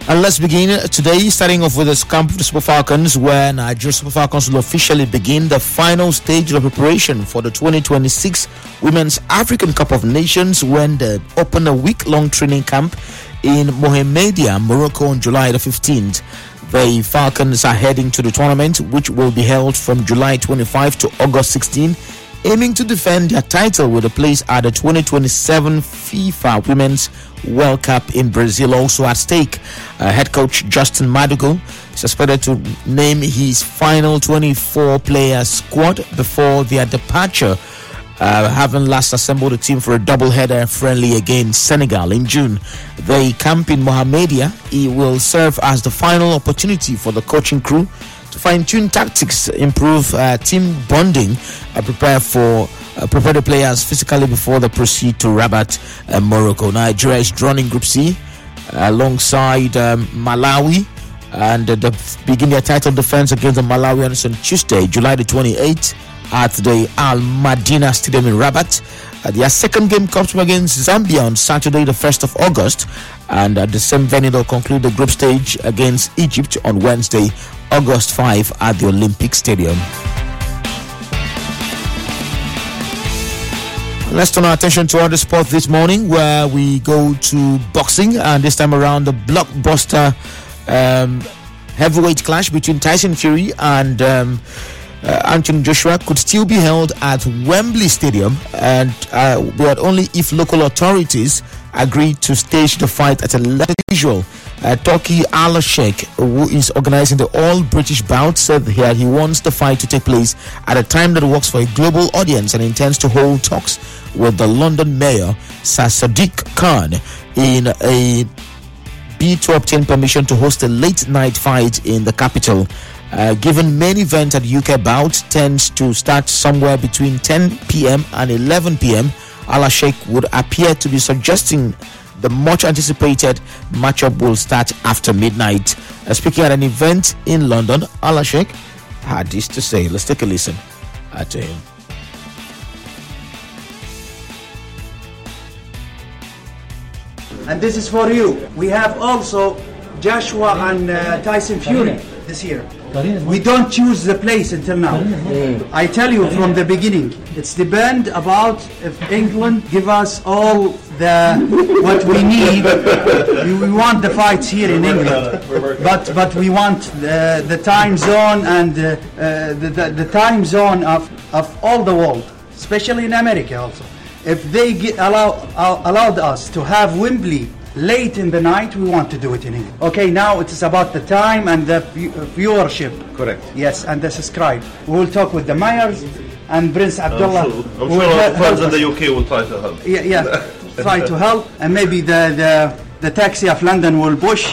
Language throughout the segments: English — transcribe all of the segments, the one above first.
And let's begin today, starting off with the camp of the Super Falcons, where Nigeria Super Falcons will officially begin the final stage of preparation for the 2026 Women's African Cup of Nations when they open a week-long training camp in Mohammedia, Morocco on July the 15th. The Falcons are heading to the tournament, which will be held from July 25 to August 16, aiming to defend their title with a place at the 2027 FIFA Women's World Cup in Brazil also at stake. Head coach Justin Madugo is expected to name his final 24-player squad before their departure, having last assembled a team for a double-header friendly against Senegal in June. The camp in Mohammedia, it will serve as the final opportunity for the coaching crew to fine-tune tactics, improve team bonding, prepare the players physically before they proceed to Rabat, Morocco. Nigeria is drawn in Group C alongside Malawi, and they begin their title defense against the Malawians on Tuesday, July the 28th at the Al Madina Stadium in Rabat. Their second game comes against Zambia on Saturday the 1st of August, and at the same venue they'll conclude the group stage against Egypt on Wednesday, August 5 at the Olympic Stadium. Let's turn our attention to other sports this morning, where we go to boxing, and this time around the blockbuster heavyweight clash between Tyson Fury and Anthony Joshua could still be held at Wembley Stadium, and but only if local authorities agreed to stage the fight at a later visual. Turki Al-Sheikh, who is organizing the all-British bout, said here he wants the fight to take place at a time that works for a global audience and intends to hold talks with the London mayor, Sir Sadiq Khan, in a bid to obtain permission to host a late-night fight in the capital. Given main event at UK bout tends to start somewhere between 10 p.m. and 11 p.m., Al-Sheikh would appear to be suggesting the much anticipated matchup will start after midnight. Speaking at an event in London, Al-Sheikh had this to say. Let's take a listen to him. And this is for you. We have also Joshua and Tyson Fury this year. We don't choose the place until now. I tell you from the beginning, it's depend about if England give us all what we need. We want the fights here in England, but we want the time zone and the time zone of all the world, especially in America also. If they allowed us to have Wembley late in the night, we want to do it in England. Okay, now it is about the time and the viewership. Correct. Yes, and the subscribe. We will talk with the mayors and Prince Abdullah. I'm sure our friends in the UK will try to help. Yeah, try to help, and maybe the taxi of London will push.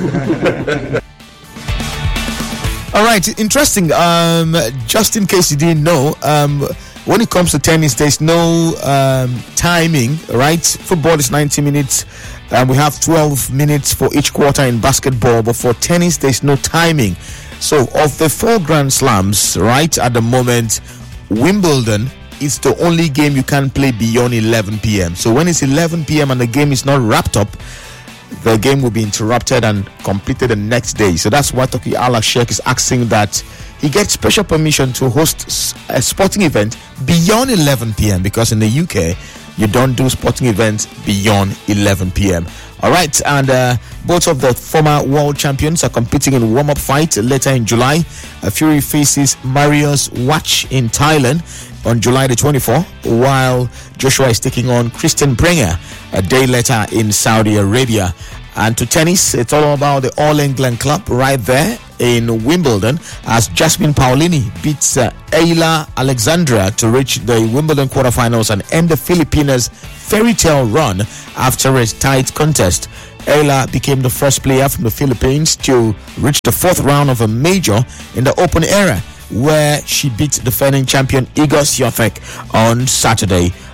All right, interesting. Just in case you didn't know, when it comes to tennis, there's no timing, right? Football is 90 minutes. We have 12 minutes for each quarter in basketball, but for tennis, there's no timing. So, of the 4 Grand Slams, right, at the moment, Wimbledon is the only game you can play beyond 11 p.m. So, when it's 11 p.m. and the game is not wrapped up, the game will be interrupted and completed the next day. So, that's why Turki Al-Sheikh is asking that he gets special permission to host a sporting event beyond 11 p.m. because in the UK, you don't do sporting events beyond 11 p.m. All right, and both of the former world champions are competing in warm-up fight later in July. Fury faces Marius Wach in Thailand on July the 24th, while Joshua is taking on Christian Brenger a day later in Saudi Arabia. And to tennis, it's all about the All England Club right there in Wimbledon, as Jasmine Paolini beats Ayla Alexandra to reach the Wimbledon quarterfinals and end the Filipinas' fairy tale run after a tight contest. Ayla became the first player from the Philippines to reach the 4th round of a major in the Open era, where she beat defending champion Igor Swiatek on Saturday.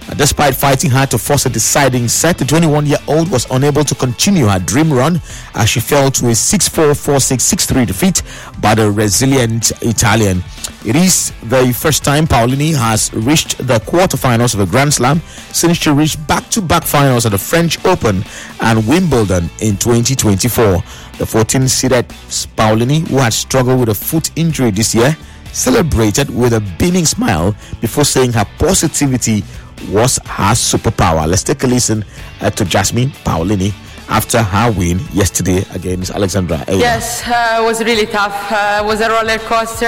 Despite fighting hard to force a deciding set, the 21-year-old was unable to continue her dream run as she fell to a 6-4, 4-6, 6-3 defeat by the resilient Italian. It is the first time Paolini has reached the quarterfinals of a Grand Slam since she reached back-to-back finals at the French Open and Wimbledon in 2024. The 14-seeded Paolini, who had struggled with a foot injury this year, celebrated with a beaming smile before saying her positivity was her superpower. Let's take a listen to Jasmine Paolini after her win yesterday against Alexandra Aya. Yes, it was really tough. It was a roller coaster.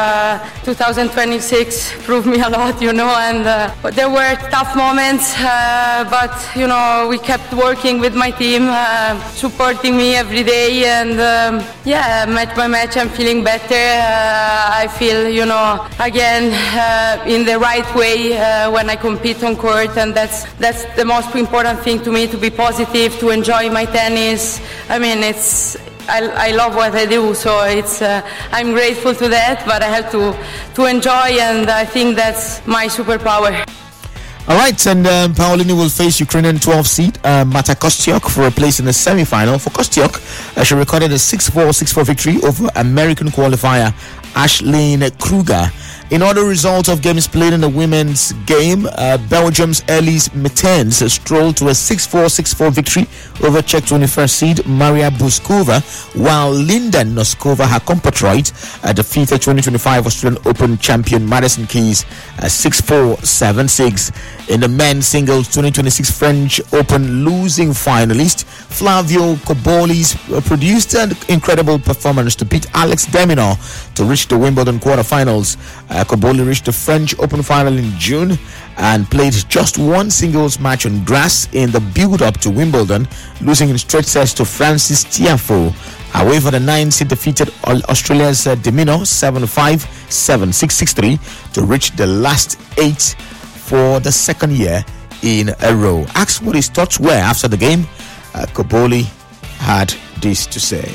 2026 proved me a lot, and there were tough moments, but, we kept working with my team, supporting me every day, and match by match I'm feeling better. I feel, again, in the right way when I compete on court, and that's the most important thing to me, to be positive, to enjoy my tennis. I mean, I love what I do, so I'm grateful to that, but I have to enjoy, and I think that's my superpower. All right, and Paolini will face Ukrainian 12 seed Mata Kostyuk for a place in the semi-final. For Kostyuk, she recorded a 6-4, 6-4 victory over American qualifier Ashleigh Kruger. In other results of games played in the women's game, Belgium's Elise Mertens strolled to a 6-4, 6-4 victory over Czech 21st seed Maria Buskova, while Linda Noskova, her compatriot, defeated 2025 Australian Open champion Madison Keys 6-4, 7-6. In the men's singles 2026 French Open losing finalist Flavio Cobolli's produced an incredible performance to beat Alex de Minaur to reach the Wimbledon quarterfinals. Cobolli reached the French Open final in June and played just one singles match on grass in the build-up to Wimbledon, losing in straight sets to Francis Tiafoe. However, the 9-seed defeated Australia's de Minaur 7-5, 7-6, 6-3 to reach the last 8 for the second year in a row. Asked what his thoughts were after the game, Cobolli had this to say.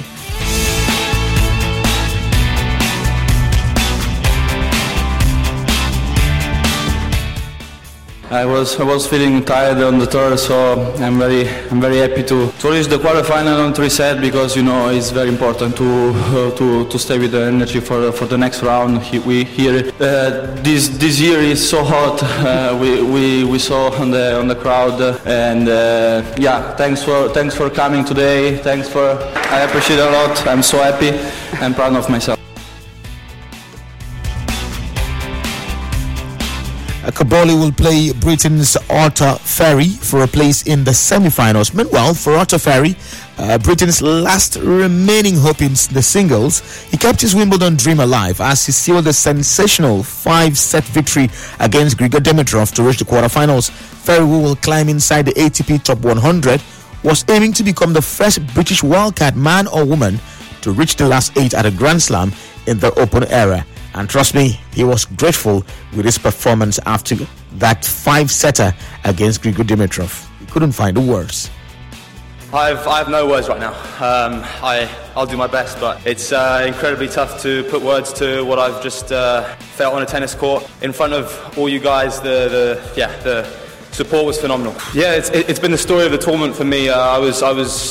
I was feeling tired on the tour, so I'm very happy to reach the quarterfinal on 3 sets, because it's very important to stay with the energy for the next round. This year is so hot. We saw on the crowd, and thanks for coming today. I appreciate it a lot. I'm so happy. I'm proud of myself. Cobolli will play Britain's Arthur Ferry for a place in the semi-finals. Meanwhile, for Arthur Ferry, Britain's last remaining hope in the singles, he kept his Wimbledon dream alive as he sealed a sensational 5-set victory against Grigor Dimitrov to reach the quarterfinals. Ferry, who will climb inside the ATP Top 100, was aiming to become the first British wildcard man or woman to reach the last 8 at a Grand Slam in the Open era. And trust me, he was grateful with his performance after that 5-setter against Grigor Dimitrov. He couldn't find the words. I have no words right now. I'll do my best, but it's incredibly tough to put words to what I've just felt on a tennis court in front of all you guys. The support was phenomenal. Yeah, it's been the story of the tournament for me. I was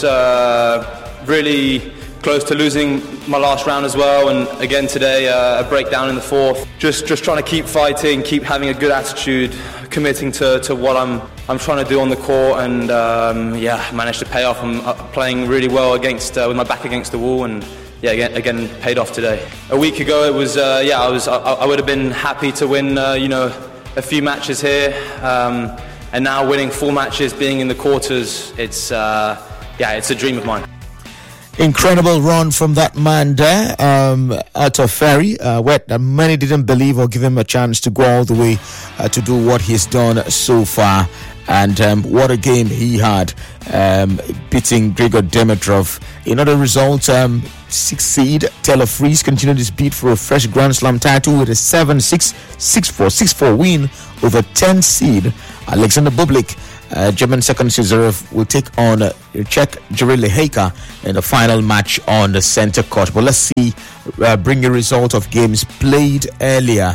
really close to losing my last round as well, and again today a breakdown in the fourth. Just trying to keep fighting, keep having a good attitude, committing to what I'm trying to do on the court, and managed to pay off. I'm playing really well against with my back against the wall, and again paid off today. A week ago it was I would have been happy to win a few matches here, and now winning 4 matches, being in the quarters, it's a dream of mine. Incredible run from that man there, Arthur Ferry, where many didn't believe or give him a chance to go all the way to do what he's done so far. And what a game he had, beating Grigor Dimitrov. In other results, 6th seed Taylor Fritz continued his bid for a fresh Grand Slam title with a 7-6, 6-4, 6-4 win over 10th seed Alexander Bublik. German second seed Zverev will take on Czech Jiří Lehejka in the final match on the center court. But let's see, bring a result of games played earlier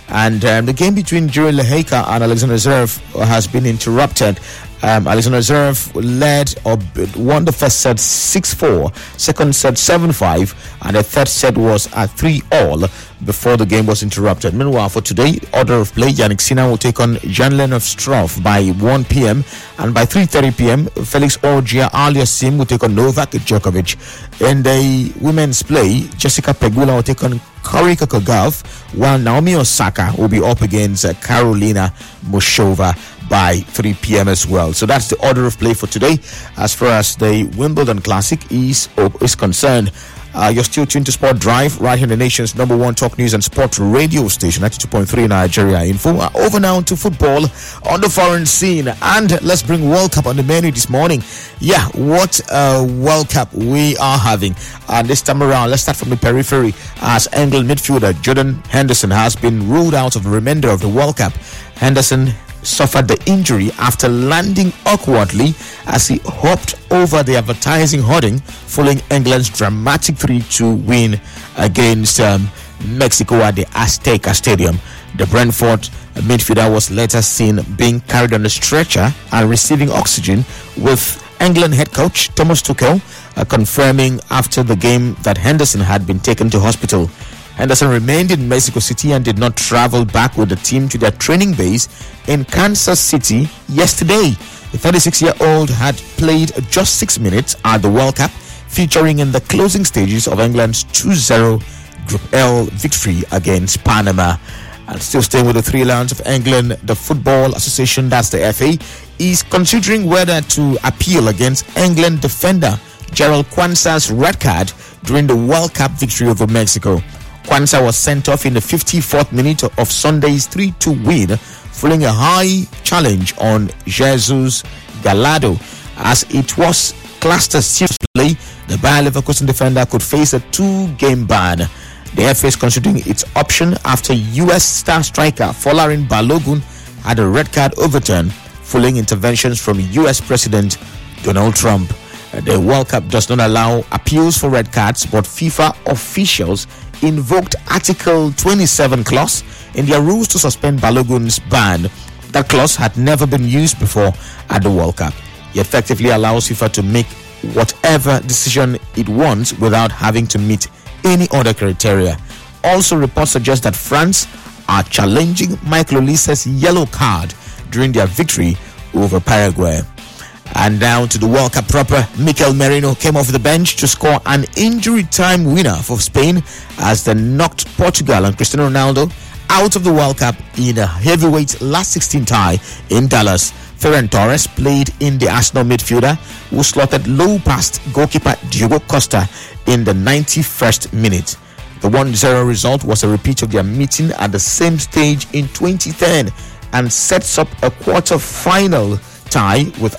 And the game between Jure Leheka and Alexander Zverev has been interrupted. Alexander Zverev led or won the first set 6-4, second set 7-5, and the third set was at 3-all before the game was interrupted. Meanwhile, for today, order of play, Yannick Sinner will take on Jan-Lennard Struff by 1 p.m. and by 3:30 p.m. Felix Auger-Aliassime will take on Novak Djokovic. In the women's play, Jessica Pegula will take on Karika Kagav, while Naomi Osaka will be up against Karolina Muchova by 3 p.m. as well. So that's the order of play for today. As far as the Wimbledon Classic is concerned, you're still tuned to Sport Drive right here in the nation's number one talk news and sport radio station, 92.3 Nigeria Info. Over now to football on the foreign scene, and let's bring World Cup on the menu this morning. Yeah, what a World Cup we are having. And this time around, let's start from the periphery, as England midfielder Jordan Henderson has been ruled out of the remainder of the World Cup. Henderson suffered the injury after landing awkwardly as he hopped over the advertising hoarding following England's dramatic 3-2 win against Mexico at the Azteca Stadium. The Brentford midfielder was later seen being carried on a stretcher and receiving oxygen, with England head coach Thomas Tuchel confirming after the game that Henderson had been taken to hospital. Henderson remained in Mexico City and did not travel back with the team to their training base in Kansas City yesterday. The 36-year-old had played just 6 minutes at the World Cup, featuring in the closing stages of England's 2-0 Group L victory against Panama. And still staying with the Three Lions of England, the Football Association, that's the FA, is considering whether to appeal against England defender Gerald Quansah's red card during the World Cup victory over Mexico. Quansah was sent off in the 54th minute of Sunday's 3-2 win, following a high challenge on Jesus Gallardo. As it was classed as serious play, the Bayer Leverkusen defender could face a 2-game ban. The FA is considering its option after US star striker Folarin Balogun had a red card overturned following interventions from US President Donald Trump. The World Cup does not allow appeals for red cards, but FIFA officials invoked Article 27 clause in their rules to suspend Balogun's ban. That clause had never been used before at the World Cup. It effectively allows FIFA to make whatever decision it wants without having to meet any other criteria. Also, reports suggest that France are challenging Michael Olise's yellow card during their victory over Paraguay. And down to the World Cup proper, Mikel Merino came off the bench to score an injury time winner for Spain as they knocked Portugal and Cristiano Ronaldo out of the World Cup in a heavyweight last 16 tie in Dallas. Ferran Torres played in the Arsenal midfielder, who slotted low past goalkeeper Diogo Costa in the 91st minute. The 1-0 result was a repeat of their meeting at the same stage in 2010 and sets up a quarter-final tie with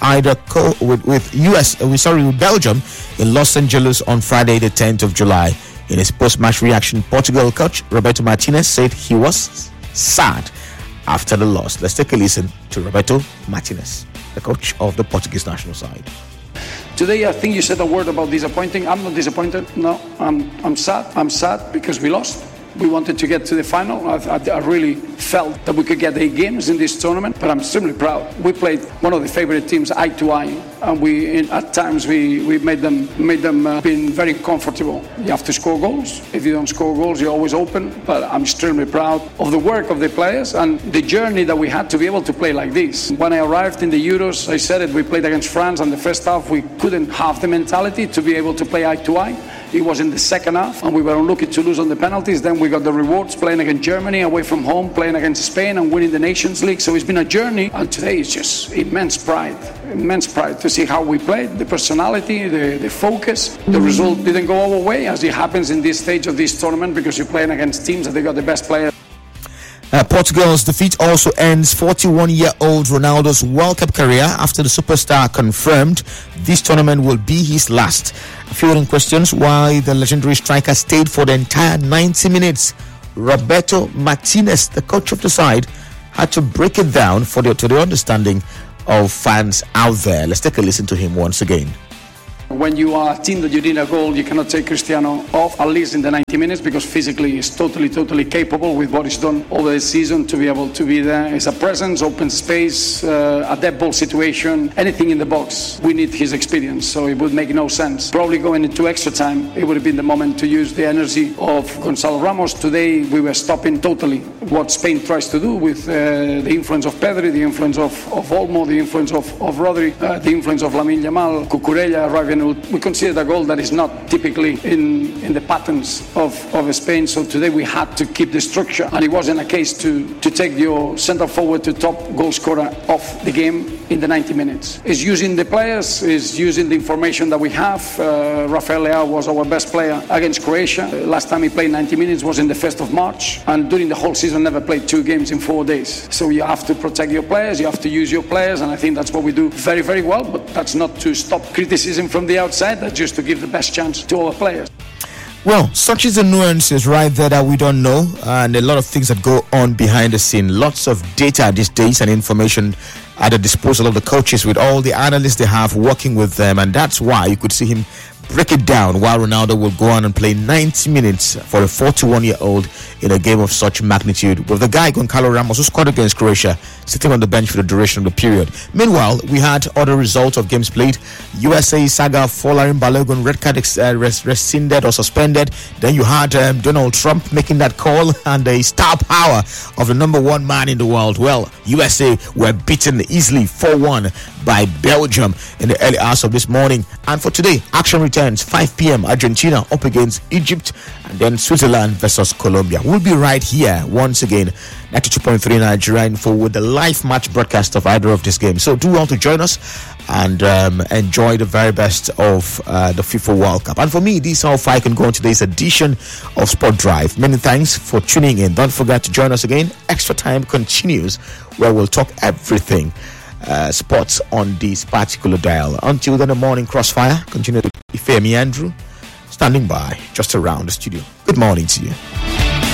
with Belgium in Los Angeles on Friday the 10th of July. In his post-match reaction, Portugal coach Roberto Martinez said he was sad after the loss. Let's take a listen to Roberto Martinez, the coach of the Portuguese national side. Today, I think you said a word about disappointing. I'm not disappointed. No, I'm sad. I'm sad because we lost. We wanted to get to the final. I really felt that we could get 8 games in this tournament, but I'm extremely proud. We played one of the favorite teams eye to eye, and at times we made them being very comfortable. You have to score goals. If you don't score goals, you're always open. But I'm extremely proud of the work of the players and the journey that we had to be able to play like this. When I arrived in the Euros, I said it, we played against France, and the first half we couldn't have the mentality to be able to play eye to eye. It was in the second half, and we were unlucky to lose on the penalties. Then we got the rewards, playing against Germany away from home, playing against Spain and winning the Nations League. So it's been a journey, and today is just immense pride to see how we played, the personality, the focus. The result didn't go our way, as it happens in this stage of this tournament, because you're playing against teams that they got the best players. Portugal's defeat also ends 41-year-old Ronaldo's World Cup career after the superstar confirmed this tournament will be his last. Fielding questions why the legendary striker stayed for the entire 90 minutes. Roberto Martinez, the coach of the side, had to break it down to the understanding of fans out there. Let's take a listen to him once again. When you are a team that you need a goal, you cannot take Cristiano off, at least in the 90 minutes, because physically he's totally capable with what he's done over the season to be able to be there. It's a presence, open space, a dead ball situation, anything in the box. We need his experience, so it would make no sense. Probably going into extra time, it would have been the moment to use the energy of Gonzalo Ramos. Today, we were stopping totally what Spain tries to do with the influence of Pedri, the influence of Olmo, the influence of Rodri, the influence of Lamine Yamal, Cucurella arriving. We considered a goal that is not typically in the patterns of Spain. So today we had to keep the structure, and it wasn't a case to take your centre forward to top goal scorer off the game in the 90 minutes. It's using the players, it's using the information that we have. Rafael Leao was our best player against Croatia. Last time he played 90 minutes was in the 1st of March, and during the whole season never played 2 games in 4 days. So you have to protect your players, you have to use your players, and I think that's what we do very, very well. But that's not to stop criticism from the outside, that's just to give the best chance to our players. Well, such is the nuances right there that we don't know, and a lot of things that go on behind the scene. Lots of data these days and information at the disposal of the coaches with all the analysts they have working with them, and that's why you could see him break it down while Ronaldo will go on and play 90 minutes for a 41-year-old in a game of such magnitude, with the guy Gonzalo Ramos, who scored against Croatia, sitting on the bench for the duration of the period. Meanwhile, we had other results of games played. USA saga Folarin Balogun, red card rescinded or suspended. Then you had Donald Trump making that call, and the star power of the number one man in the world. Well, USA were beaten easily 4-1 by Belgium in the early hours of this morning. And for today, action returns 5 p.m. Argentina up against Egypt, and then Switzerland versus Colombia. We'll be right here once again, 92.3 Nigeria Info, with the live match broadcast of either of these games. So do well to join us and enjoy the very best of the FIFA World Cup. And for me, this is how far I can go on today's edition of Sport Drive. Many thanks for tuning in. Don't forget to join us again. Extra Time continues, where we'll talk everything sports on this particular dial. Until then, the morning crossfire continue. Ifemi Andrew standing by just around the studio. Good morning to you.